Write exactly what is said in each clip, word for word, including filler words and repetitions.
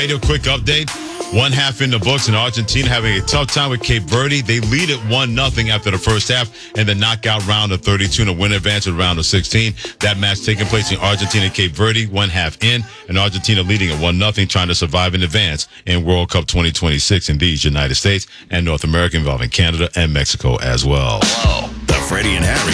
Radio quick update. One half in the books, and Argentina having a tough time with Cape Verde. They lead at one nothing after the first half in the knockout round of thirty-two and a win advance to the round of sixteen. That match taking place in Argentina and Cape Verde, one half in, and Argentina leading at one nothing, trying to survive in advance in World Cup twenty twenty-six in these United States and North America, involving Canada and Mexico as well. Hello. The Freddie and Harry.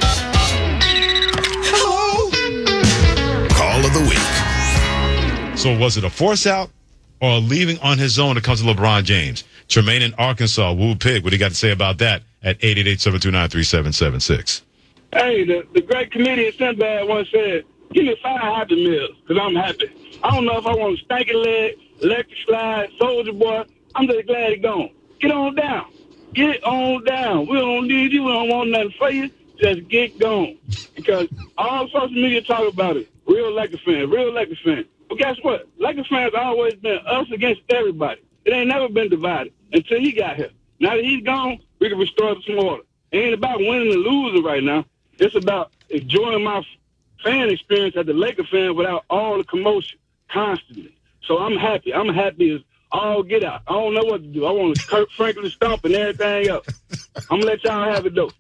Hello. Call of the week. So was it a force out or leaving on his own when it comes to LeBron James? Tremaine in Arkansas, Woo Pig, what do you got to say about that at eight eight eight, seven two nine, three seven seven six? Hey, the, the great comedian Sinbad once said, give me five Happy Meals, because I'm happy. I don't know if I want a stanky leg, electric slide, soldier boy. I'm just glad he's gone. Get on down. Get on down. We don't need you. We don't want nothing for you. Just get gone. Because all social media talk about it. Real Lakers fan, real Lakers fan. But guess what? Lakers fans always been us against everybody. It ain't never been divided until he got here. Now that he's gone, we can restore some order. It ain't about winning and losing right now. It's about enjoying my fan experience as a Laker fan without all the commotion constantly. So I'm happy. I'm happy as all get out. I don't know what to do. I want to Kirk Franklin stomp and everything else. I'm going to let y'all have it, though.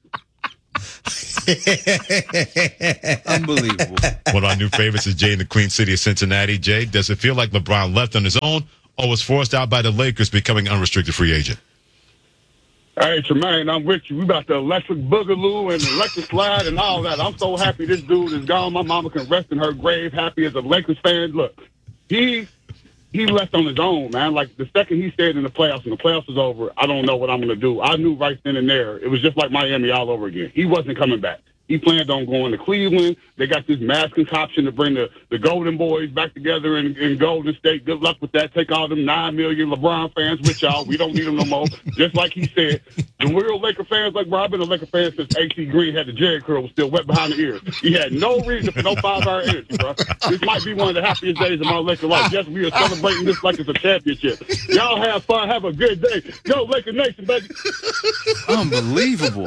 Unbelievable. One of our new favorites is Jay in the Queen City of Cincinnati. Jay, does it feel like LeBron left on his own or was forced out by the Lakers, becoming unrestricted free agent? Hey, Tremaine, I'm with you. We about the electric boogaloo and electric slide and all that. I'm so happy this dude is gone. My mama can rest in her grave, happy as a Lakers fan. Look, he he left on his own, man. Like, the second he stayed in the playoffs and the playoffs was over, I don't know what I'm going to do. I knew right then and there. It was just like Miami all over again. He wasn't coming back. He planned on going to Cleveland. They got this mass concoction to bring the, the Golden Boys back together in, in Golden State. Good luck with that. Take all them nine million LeBron fans with y'all. We don't need them no more. Just like he said, the real Laker fans, like, bro, I've been a Laker fan since A C Green had the Jerry curl, was still wet behind the ears. He had no reason for no five-hour energy, bro. This might be one of the happiest days of my Laker life. Yes, we are celebrating this like it's a championship. Y'all have fun. Have a good day. Go Laker Nation, baby. Unbelievable.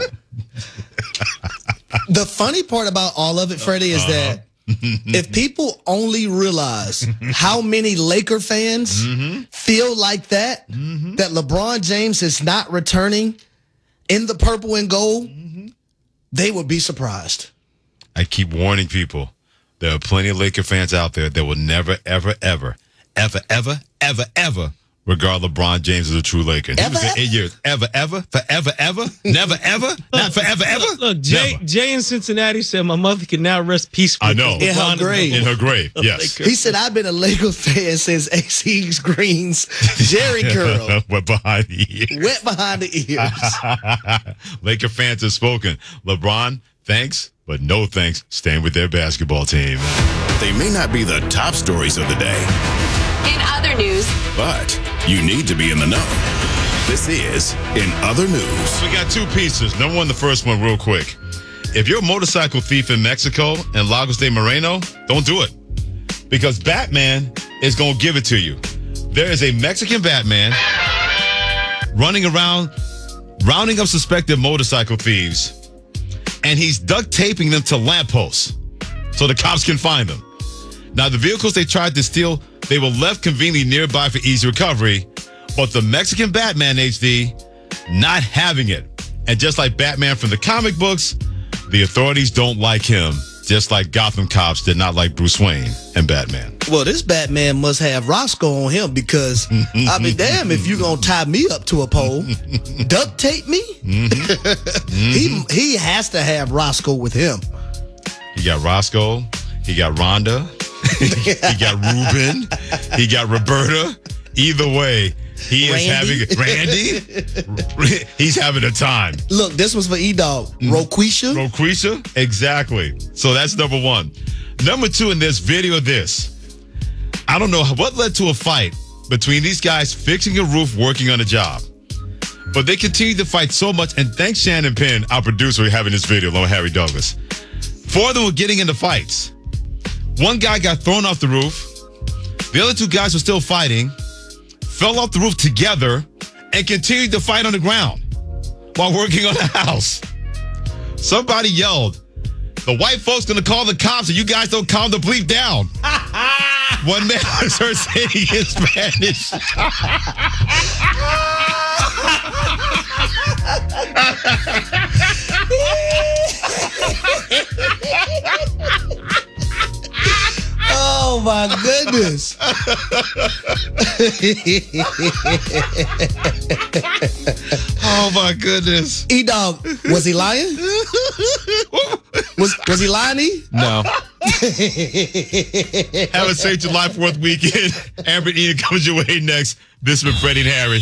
The funny part about all of it, Freddie, is Uh-huh. that if people only realize how many Laker fans Mm-hmm. feel like that, Mm-hmm. that LeBron James is not returning in the purple and gold, Mm-hmm. they would be surprised. I keep warning people. There are plenty of Laker fans out there that will never, ever, ever, ever, ever, ever, ever regard LeBron James as a true Laker. He Ever, was there ever? eight years. Ever, ever, forever, ever, never, ever, not forever, ever. Look, look, Jay, Never. Jay in Cincinnati said my mother can now rest peacefully. I know. In her LeBron is grave. the In her grave, yes. Laker. He said, I've been a Laker fan since A C Green's Jerry curl. Went behind the ears. Wet behind the ears. Laker fans have spoken. LeBron, thanks, but no thanks. Staying with their basketball team. They may not be the top stories of the day, In other news, but you need to be in the know. This is In Other News. We got two pieces. Number one, the first one, real quick. If you're a motorcycle thief in Mexico and Lagos de Moreno, don't do it. Because Batman is going to give it to you. There is a Mexican Batman running around, rounding up suspected motorcycle thieves, and he's duct taping them to lampposts so the cops can find them. Now, the vehicles they tried to steal, they were left conveniently nearby for easy recovery, but the Mexican Batman, H D, not having it. And just like Batman from the comic books, the authorities don't like him, just like Gotham cops did not like Bruce Wayne and Batman. Well, this Batman must have Roscoe on him because I'll be damned if you gonna tie me up to a pole, duct tape me. he he has to have Roscoe with him. He got Roscoe, he got Rhonda, he got Ruben, he got Roberta. Either way, he is Randy. having Randy. He's having a time. Look, this was for E-Dog. Roquisha. Roquisha? Exactly. So that's number one. Number two, in this video, this. I don't know what led to a fight between these guys fixing a roof, working on a job. But they continued to fight so much, and thanks Shannon Penn, our producer, for having this video, along with Harry Douglas. Four of them were getting into fights. One guy got thrown off the roof. The other two guys were still fighting, fell off the roof together, and continued to fight on the ground while working on the house. Somebody yelled, "The white folks gonna call the cops if you guys don't calm the bleep down." One man was heard saying in Spanish. Oh my goodness. Oh my goodness. E-Dog, was he lying? Was was he lying, E? No. Have a safe July fourth weekend. Amber and Ian comes your way next. This has been Freddie and Harry.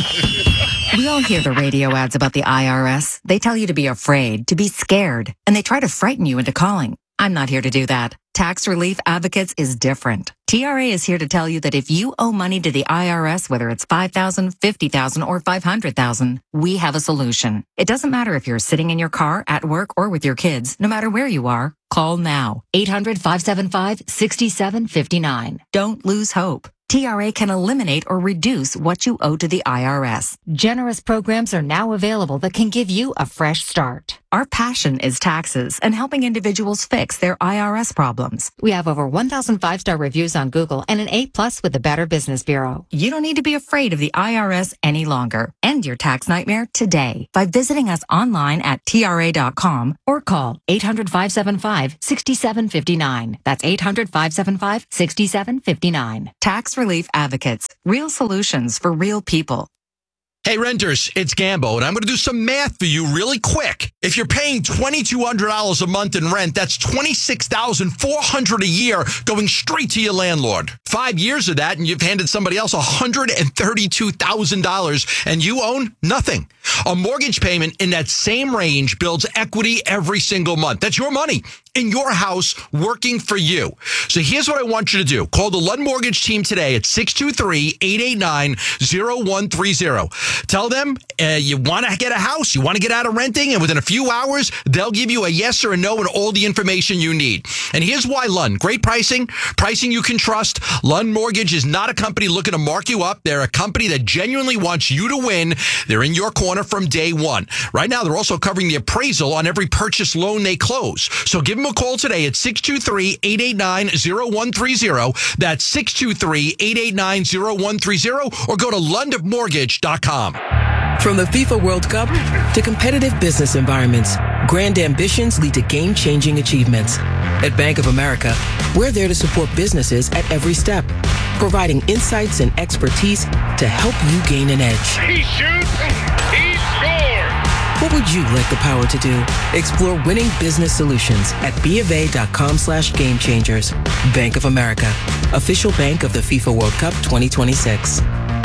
We all hear the radio ads about the I R S. They tell you to be afraid, to be scared, and they try to frighten you into calling. I'm not here to do that. Tax Relief Advocates is different. T R A is here to tell you that if you owe money to the I R S, whether it's five thousand dollars, fifty thousand dollars, or five hundred thousand dollars, we have a solution. It doesn't matter if you're sitting in your car, at work, or with your kids. No matter where you are, call now. eight hundred, five seven five, six seven five nine. Don't lose hope. T R A can eliminate or reduce what you owe to the I R S. Generous programs are now available that can give you a fresh start. Our passion is taxes and helping individuals fix their I R S problems. We have over one thousand five-star reviews on Google and an A plus with the Better Business Bureau. You don't need to be afraid of the I R S any longer. End your tax nightmare today by visiting us online at T R A dot com or call eight hundred, five seven five, six seven five nine. That's eight hundred, five seven five, six seven five nine. Tax Relief Advocates. Real solutions for real people. Hey, renters, it's Gambo, and I'm going to do some math for you really quick. If you're paying two thousand two hundred dollars a month in rent, that's twenty-six thousand four hundred dollars a year going straight to your landlord. Five years of that, and you've handed somebody else one hundred thirty-two thousand dollars, and you own nothing. A mortgage payment in that same range builds equity every single month. That's your money in your house working for you. So here's what I want you to do. Call the Lund Mortgage team today at six two three, eight eight nine, zero one three zero. Tell them uh, you want to get a house, you want to get out of renting, and within a few hours, they'll give you a yes or a no and all the information you need. And here's why Lund. Great pricing, pricing you can trust. Lund Mortgage is not a company looking to mark you up. They're a company that genuinely wants you to win. They're in your corner from day one. Right now, they're also covering the appraisal on every purchase loan they close. So give them a call today at six two three, eight eight nine, zero one three zero. That's six two three, eight eight nine, zero one three zero, or go to lund mortgage dot com. From the FIFA World Cup to competitive business environments, grand ambitions lead to game-changing achievements. At Bank of America, we're there to support businesses at every step, providing insights and expertise to help you gain an edge. He shoots, he scores! What would you like the power to do? Explore winning business solutions at bofa.com slash game changers. Bank of America, official bank of the FIFA World Cup twenty twenty-six.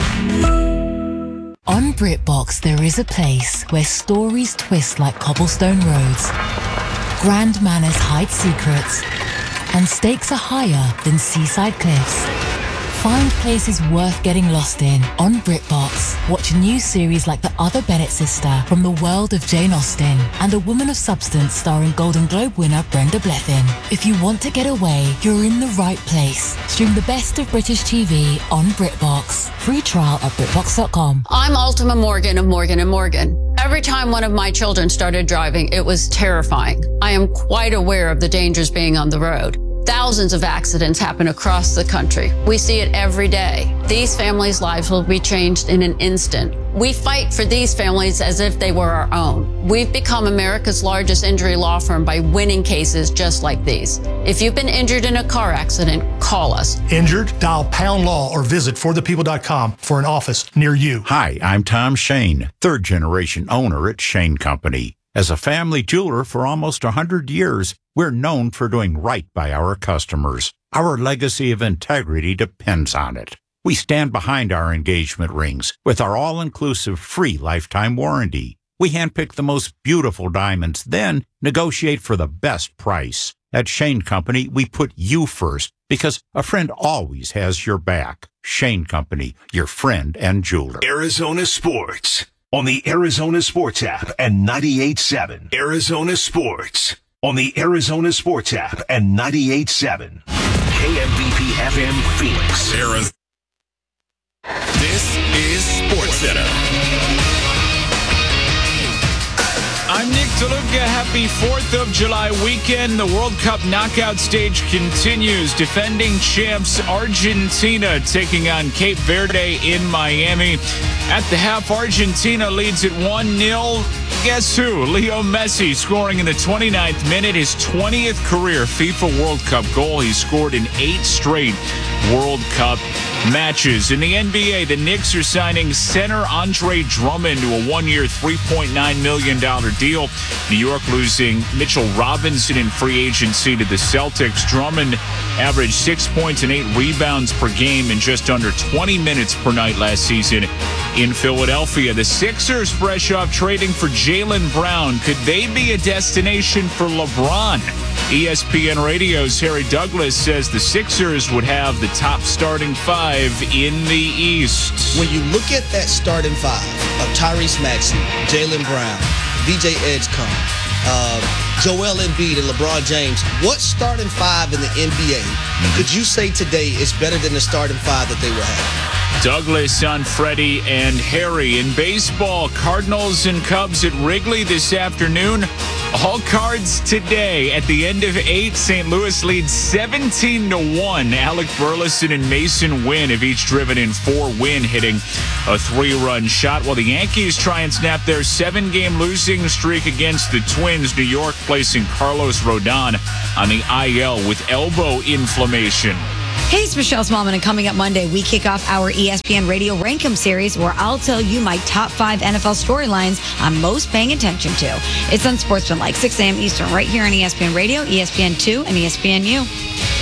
On BritBox, there is a place where stories twist like cobblestone roads, grand manners hide secrets, and stakes are higher than seaside cliffs. Find places worth getting lost in on BritBox. Watch new series like The Other Bennett Sister from the world of Jane Austen and A Woman of Substance starring Golden Globe winner Brenda Blethyn. If you want to get away, you're in the right place. Stream the best of British T V on BritBox. Free trial at BritBox dot com. I'm Ultima Morgan of Morgan and Morgan. Every time one of my children started driving, it was terrifying. I am quite aware of the dangers being on the road. Thousands of accidents happen across the country. We see it every day. These families' lives will be changed in an instant. We fight for these families as if they were our own. We've become America's largest injury law firm by winning cases just like these. If you've been injured in a car accident, call us. Injured? Dial pound law or visit for the people dot com for an office near you. Hi, I'm Tom Shane, third generation owner at Shane Company. As a family jeweler for almost one hundred years, we're known for doing right by our customers. Our legacy of integrity depends on it. We stand behind our engagement rings with our all-inclusive free lifetime warranty. We handpick the most beautiful diamonds, then negotiate for the best price. At Shane Company, we put you first because a friend always has your back. Shane Company, your friend and jeweler. Arizona Sports on the Arizona Sports app and ninety-eight point seven. Arizona Sports on the Arizona Sports app and ninety-eight point seven. K M V P F M Phoenix, Arizona. This is SportsCenter. I'm Nick DeLuca. Happy fourth of July weekend. The World Cup knockout stage continues. Defending champs Argentina taking on Cape Verde in Miami. At the half, Argentina leads at one nil. Guess who? Leo Messi scoring in the twenty-ninth minute, his twentieth career FIFA World Cup goal. He scored in eight straight World Cup matches. In the N B A, the Knicks are signing center Andre Drummond to a one-year, three point nine million dollars deal. New York losing Mitchell Robinson in free agency to the Celtics. Drummond averaged six points and eight rebounds per game in just under twenty minutes per night last season in Philadelphia. The Sixers fresh off trading for Jaylen Brown. Could they be a destination for LeBron? E S P N Radio's Harry Douglas says the Sixers would have the top starting five in the East. When you look at that starting five of Tyrese Maxey, Jaylen Brown, V J Edgecombe, uh, Joel Embiid, and LeBron James, what starting five in the N B A mm-hmm. could you say today is better than the starting five that they will have? Douglas on Freddie and Harry. In baseball, Cardinals and Cubs at Wrigley this afternoon. All cards today. At the end of eight, Saint Louis leads seventeen to one. Alec Burleson and Mason Wynn have each driven in four. Wynn hitting a three-run shot, while the Yankees try and snap their seven-game losing streak against the Twins. New York placing Carlos Rodon on the I L with elbow inflammation. Hey, it's Michelle Smallman, and coming up Monday, we kick off our E S P N Radio Rank 'em series, where I'll tell you my top five N F L storylines I'm most paying attention to. It's Unsportsmanlike, six a.m. Eastern, right here on E S P N Radio, E S P N two, and E S P N U.